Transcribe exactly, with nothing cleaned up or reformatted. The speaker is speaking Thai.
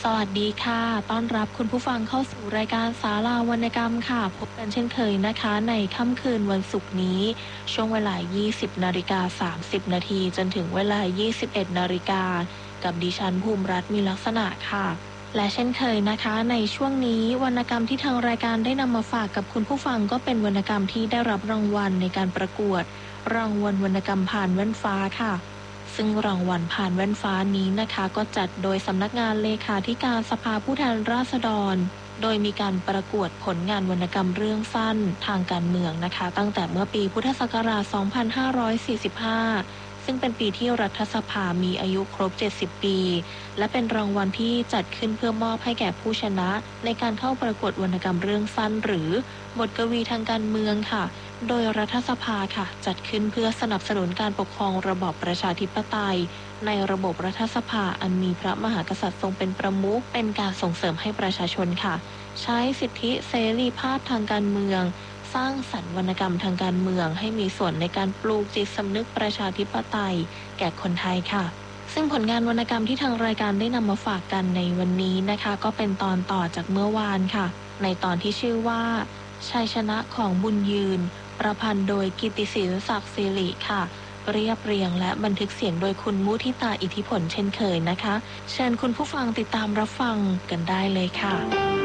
สวัสดีค่ะต้อนรับคุณผู้ฟังเข้าสู่รายการศาลาวรรณกรรมค่ะพบกันเช่นเคยนะคะในค่ำคืนวันศุกร์นี้ช่วงเวลา ยี่สิบนาฬิกาสามสิบนาทีจนถึงเวลา ยี่สิบเอ็ดนาฬิกากับดิฉันภูมิรัตน์มีลักษณะค่ะและเช่นเคยนะคะในช่วงนี้วรรณกรรมที่ทางรายการได้นำมาฝากกับคุณผู้ฟังก็เป็นวรรณกรรมที่ได้รับรางวัลในการประกวดรางวัลวรรณกรรมผ่านแว่นฟ้าค่ะซึ่งรางวัลผ่านแว่นฟ้านี้นะคะก็จัดโดยสำนักงานเลขาธิการสภาผู้แทนราษฎรโดยมีการประกวดผลงานวรรณกรรมเรื่องสั้นทางการเมืองนะคะตั้งแต่เมื่อปีพุทธศักราช สองพันห้าร้อยสี่สิบห้า ซึ่งเป็นปีที่รัฐสภามีอายุครบ เจ็ดสิบ ปีและเป็นรางวัลที่จัดขึ้นเพื่อมอบให้แก่ผู้ชนะในการเข้าประกวดวรรณกรรมเรื่องสั้นหรือบทกวีทางการเมืองค่ะโดยรัฐสภาค่ะจัดขึ้นเพื่อสนับสนุนการปกครองระบอบประชาธิปไตยในระบบรัฐสภาอันมีพระมหากษัตริย์ทรงเป็นประมุขเป็นการส่งเสริมให้ประชาชนค่ะใช้สิทธิเสรีภาพทางการเมืองสร้างสรรค์วรรณกรรมทางการเมืองให้มีส่วนในการปลูกจิตสำนึกประชาธิปไตยแก่คนไทยค่ะซึ่งผลงานวรรณกรรมที่ทางรายการได้นำมาฝากกันในวันนี้นะคะก็เป็นตอนต่อจากเมื่อวานค่ะในตอนที่ชื่อว่าชัยชนะของบุญยืนประพันธ์โดยกิตติศิลป์ศักดิ์สิริค่ะเรียบเรียงและบันทึกเสียงโดยคุณมุทิตาอิทธิผลเช่นเคยนะคะเชิญคุณผู้ฟังติดตามรับฟังกันได้เลยค่ะ